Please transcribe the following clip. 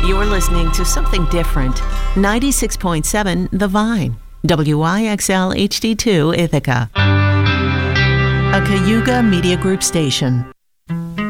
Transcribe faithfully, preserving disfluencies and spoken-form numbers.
You're listening to something different. ninety-six point seven The Vine, W I X L H D two Ithaca. A Cayuga Media Group station.